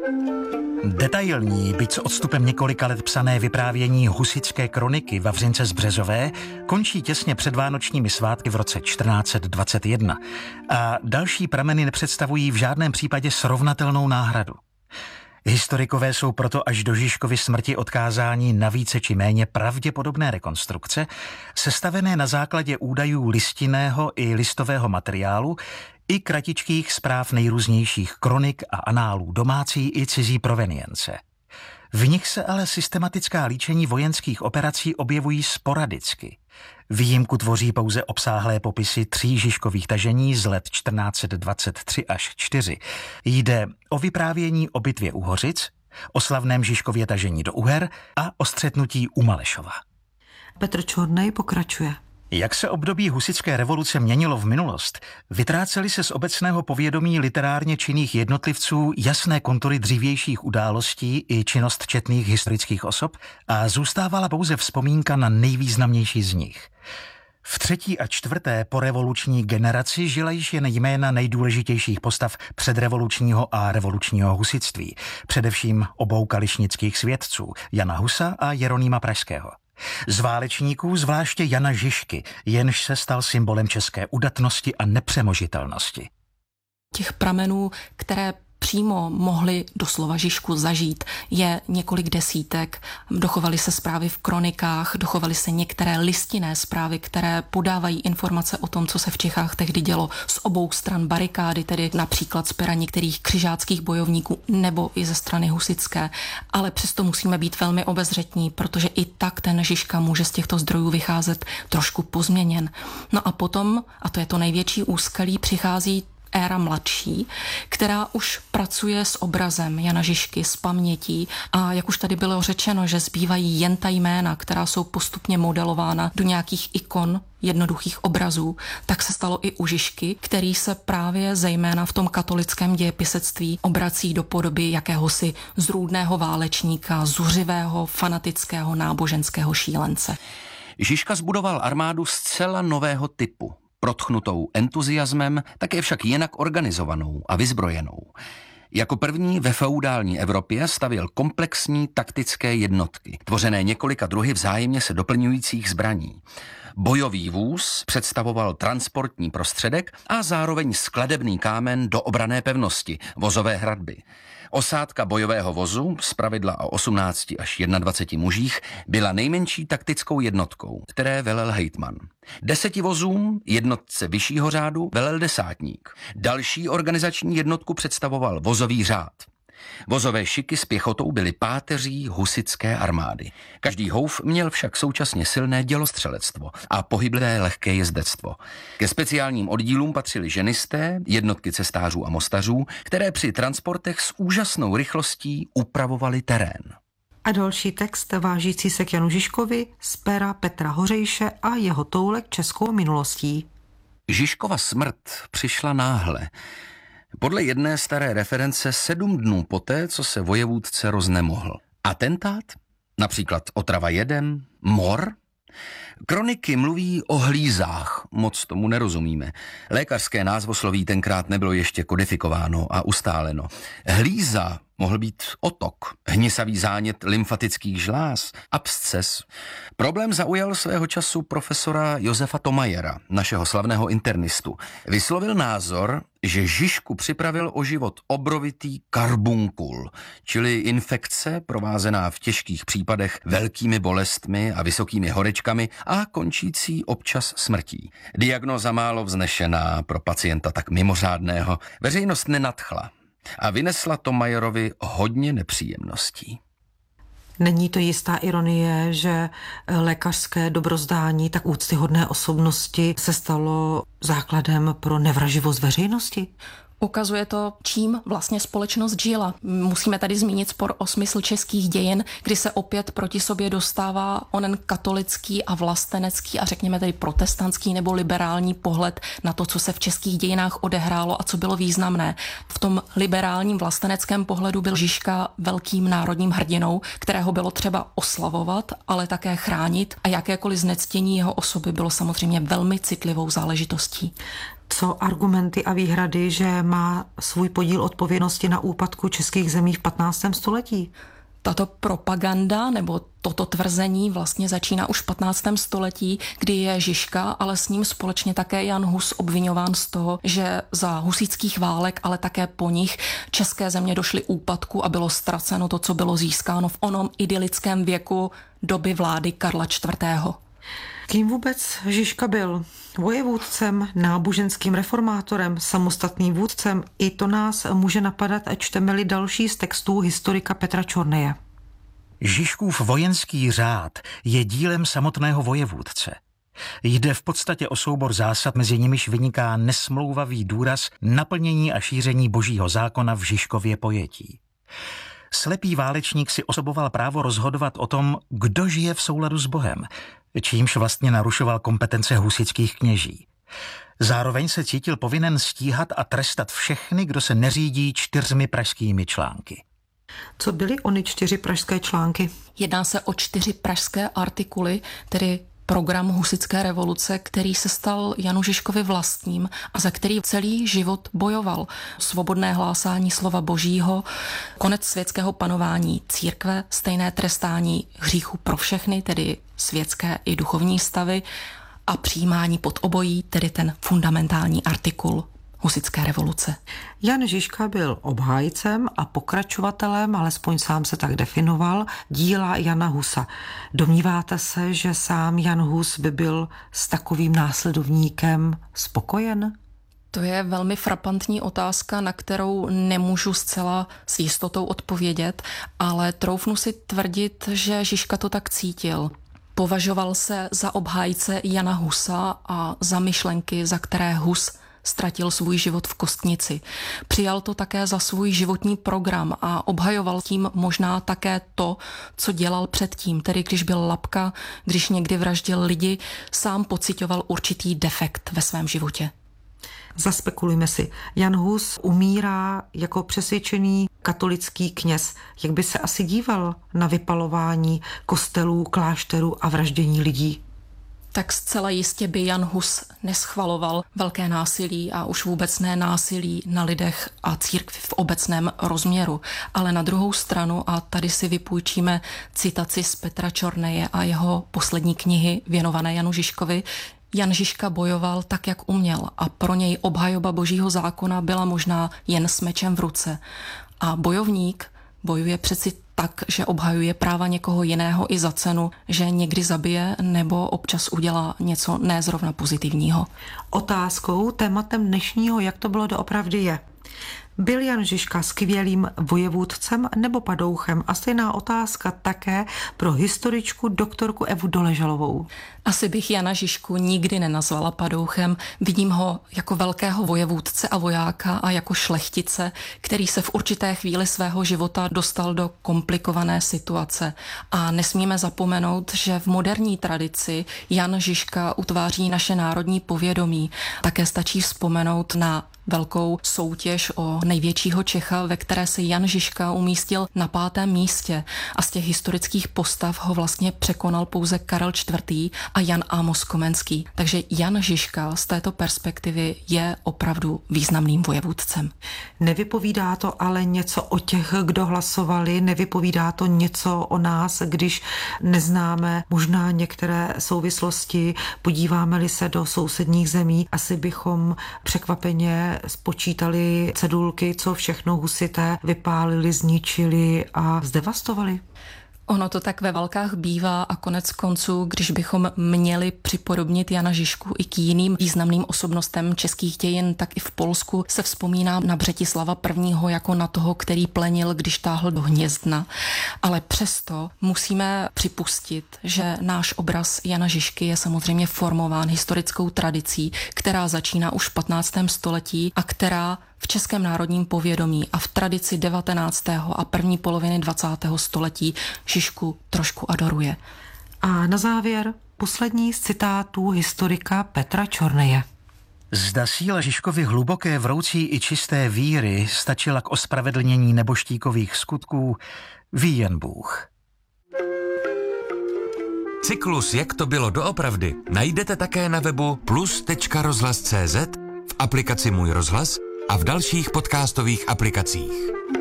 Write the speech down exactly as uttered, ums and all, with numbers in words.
Detailní, byť s odstupem několika let psané vyprávění husitské kroniky Vavřince z Březové končí těsně před vánočními svátky v roce čtrnáct set dvacet jedna a další prameny nepředstavují v žádném případě srovnatelnou náhradu. Historikové jsou proto až do Žižkovy smrti odkázáni na více či méně pravděpodobné rekonstrukce, sestavené na základě údajů listinného i listového materiálu i kratičkých zpráv nejrůznějších kronik a análů domácí i cizí provenience. V nich se ale systematická líčení vojenských operací objevují sporadicky. Výjimku tvoří pouze obsáhlé popisy tří Žižkových tažení z let čtrnáct set dvacet tři až čtyři. Jde o vyprávění o bitvě u Hořic, o slavném Žižkově tažení do Uher a o střetnutí u Malešova. Petr Čornej pokračuje. Jak se období husitské revoluce měnilo v minulost, vytrácely se z obecného povědomí literárně činných jednotlivců jasné kontury dřívějších událostí i činnost četných historických osob a zůstávala pouze vzpomínka na nejvýznamnější z nich. V třetí a čtvrté porevoluční generaci žila již jen jména nejdůležitějších postav předrevolučního a revolučního husitství, především obou kališnických svědců, Jana Husa a Jeronýma Pražského. Z válečníků zvláště Jana Žižky, jenž se stal symbolem české udatnosti a nepřemožitelnosti. Těch pramenů, které přímo mohli doslova Žižku zažít, je několik desítek. Dochovaly se zprávy v kronikách, dochovaly se některé listinné zprávy, které podávají informace o tom, co se v Čechách tehdy dělo z obou stran barikády, tedy například z pera některých křižáckých bojovníků nebo i ze strany husitské. Ale přesto musíme být velmi obezřetní, protože i tak ten Žižka může z těchto zdrojů vycházet trošku pozměněn. No a potom, a to je to největší úskalí, přichází éra mladší, která už pracuje s obrazem Jana Žižky, s pamětí a jak už tady bylo řečeno, že zbývají jen ta jména, která jsou postupně modelována do nějakých ikon, jednoduchých obrazů, tak se stalo i u Žižky, který se právě zejména v tom katolickém dějepisectví obrací do podoby jakéhosi zrůdného válečníka, zuřivého, fanatického, náboženského šílence. Žižka zbudoval armádu zcela nového typu, protchnutou entuziasmem, také však jinak organizovanou a vyzbrojenou. Jako první ve feudální Evropě stavěl komplexní taktické jednotky, tvořené několika druhy vzájemně se doplňujících zbraní. Bojový vůz představoval transportní prostředek a zároveň skladebný kámen do obranné pevnosti, vozové hradby. Osádka bojového vozu, zpravidla o osmnácti až dvaceti jedné mužích, byla nejmenší taktickou jednotkou, které velel hejtman. Deseti vozům, jednotce vyššího řádu, velel desátník. Další organizační jednotku představoval vozový řád. Vozové šiky s pěchotou byly páteří husitské armády. Každý houf měl však současně silné dělostřelectvo a pohyblivé lehké jezdectvo. Ke speciálním oddílům patřili ženisté, jednotky cestářů a mostařů, které při transportech s úžasnou rychlostí upravovali terén. A další text vážící se k Janu Žižkovi z pera Petra Hořejše a jeho toulek českou minulostí. Žižkova smrt přišla náhle. Podle jedné staré reference sedm dnů poté, co se vojevůdce roznemohl. Atentát? Například otrava jedem? Mor? Kroniky mluví o hlízách, moc tomu nerozumíme. Lékařské názvosloví tenkrát nebylo ještě kodifikováno a ustáleno. Hlíza mohl být otok, hnisavý zánět lymfatických žláz, absces. Problém zaujal svého času profesora Josefa Tomajera, našeho slavného internistu. Vyslovil názor, že Žižku připravil o život obrovitý karbunkul, čili infekce provázená v těžkých případech velkými bolestmi a vysokými horečkami a končící občas smrtí. Diagnóza málo vznešená, pro pacienta tak mimořádného, veřejnost nenadchla a vynesla Tomajerovi hodně nepříjemností. Není to jistá ironie, že lékařské dobrozdání tak úctyhodné osobnosti se stalo základem pro nevraživost veřejnosti? Ukazuje to, čím vlastně společnost žila. Musíme tady zmínit spor o smysl českých dějin, kdy se opět proti sobě dostává onen katolický a vlastenecký a řekněme tedy protestantský nebo liberální pohled na to, co se v českých dějinách odehrálo a co bylo významné. V tom liberálním vlasteneckém pohledu byl Žižka velkým národním hrdinou, kterého bylo třeba oslavovat, ale také chránit a jakékoliv znectění jeho osoby bylo samozřejmě velmi citlivou záležitostí. Co argumenty a výhrady, že má svůj podíl odpovědnosti na úpadku českých zemí v patnáctém století? Tato propaganda nebo toto tvrzení vlastně začíná už v patnáctém století, kdy je Žižka, ale s ním společně také Jan Hus obviňován z toho, že za husitských válek, ale také po nich české země došly úpadku a bylo ztraceno to, co bylo získáno v onom idylickém věku doby vlády Karla čtvrtého. Kým vůbec Žižka byl? Vojevůdcem, náboženským reformátorem, samostatným vůdcem? I to nás může napadat, ať čteme-li další z textů historika Petra Čorneje. Žižkův vojenský řád je dílem samotného vojevůdce. Jde v podstatě o soubor zásad, mezi nimiž vyniká nesmlouvavý důraz naplnění a šíření božího zákona v Žižkově pojetí. Slepý válečník si osoboval právo rozhodovat o tom, kdo žije v souladu s Bohem, čímž vlastně narušoval kompetence husitských kněží. Zároveň se cítil povinen stíhat a trestat všechny, kdo se neřídí čtyřmi pražskými články. Co byly ony čtyři pražské články? Jedná se o čtyři pražské artikuly, tedy program husitské revoluce, který se stal Janu Žižkovi vlastním a za který celý život bojoval. Svobodné hlásání slova božího, konec světského panování církve, stejné trestání hříchu pro všechny, tedy světské i duchovní stavy, a přijímání pod obojí, tedy ten fundamentální artikul husitské revoluce. Jan Žižka byl obhájcem a pokračovatelem, alespoň sám se tak definoval, díla Jana Husa. Domníváte se, že sám Jan Hus by byl s takovým následovníkem spokojen? To je velmi frapantní otázka, na kterou nemůžu zcela s jistotou odpovědět, ale troufnu si tvrdit, že Žižka to tak cítil. Považoval se za obhájce Jana Husa a za myšlenky, za které Hus ztratil svůj život v Kostnici. Přijal to také za svůj životní program a obhajoval tím možná také to, co dělal předtím, tedy když byl lapka, když někdy vraždil lidi, sám pociťoval určitý defekt ve svém životě. Zaspekulujme si. Jan Hus umírá jako přesvědčený katolický kněz. Jak by se asi díval na vypalování kostelů, klášterů a vraždění lidí? Tak zcela jistě by Jan Hus neschvaloval velké násilí a už vůbec ne násilí na lidech a církvi v obecném rozměru. Ale na druhou stranu, a tady si vypůjčíme citaci z Petra Čorneje a jeho poslední knihy věnované Janu Žižkovi, Jan Žižka bojoval tak, jak uměl a pro něj obhajoba božího zákona byla možná jen s mečem v ruce. A bojovník bojuje přeci tak, že obhajuje práva někoho jiného i za cenu, že někdy zabije nebo občas udělá něco nezrovna pozitivního. Otázkou, tématem dnešního, jak to bylo doopravdy je. Byl Jan Žižka skvělým vojevůdcem nebo padouchem? A stejná otázka také pro historičku doktorku Evu Doležalovou. Asi bych Jana Žižku nikdy nenazvala padouchem. Vidím ho jako velkého vojevůdce a vojáka a jako šlechtice, který se v určité chvíli svého života dostal do komplikované situace. A nesmíme zapomenout, že v moderní tradici Jan Žižka utváří naše národní povědomí. Také stačí vzpomenout na velkou soutěž o největšího Čecha, ve které se Jan Žižka umístil na pátém místě a z těch historických postav ho vlastně překonal pouze Karel čtvrtý a Jan Amos Komenský. Takže Jan Žižka z této perspektivy je opravdu významným vojevůdcem. Nevypovídá to ale něco o těch, kdo hlasovali, nevypovídá to něco o nás, když neznáme možná některé souvislosti, podíváme-li se do sousedních zemí, asi bychom překvapeně spočítali cedulky, co všechno husité vypálili, zničili a zdevastovali. Ono to tak ve válkách bývá a konec konců, když bychom měli připodobnit Jana Žižku i k jiným významným osobnostem českých dějin, tak i v Polsku se vzpomíná na Břetislava prvního jako na toho, který plenil, když táhl do Hnězdna. Ale přesto musíme připustit, že náš obraz Jana Žižky je samozřejmě formován historickou tradicí, která začíná už v patnáctém století a která v českém národním povědomí a v tradici devatenáctého a první poloviny dvacátého století Žižku trošku adoruje. A na závěr poslední z citátů historika Petra Čorneje. Zda síla Žižkovy hluboké, vroucí i čisté víry stačila k ospravedlnění neboštíkových skutků, ví jen Bůh. Cyklus Jak to bylo doopravdy najdete také na webu plus tečka rozhlas tečka cé zet, v aplikaci Můj rozhlas a v dalších podcastových aplikacích.